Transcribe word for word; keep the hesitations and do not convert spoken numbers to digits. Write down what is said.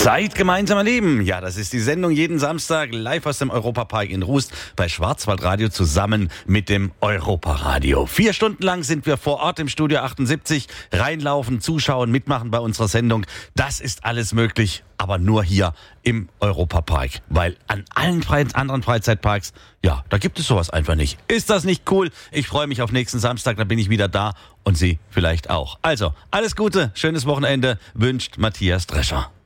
Zeit gemeinsam erleben. Ja, das ist die Sendung jeden Samstag live aus dem Europapark in Rust bei Schwarzwaldradio zusammen mit dem Europaradio. Vier Stunden lang sind wir vor Ort im Studio achtundsiebzig. Reinlaufen, zuschauen, mitmachen bei unserer Sendung. Das ist alles möglich, aber nur hier im Europapark. Weil an allen Fre- anderen Freizeitparks, ja, da gibt es sowas einfach nicht. Ist das nicht cool? Ich freue mich auf nächsten Samstag, da bin ich wieder da und Sie vielleicht auch. Also, alles Gute, schönes Wochenende wünscht Matthias Drescher.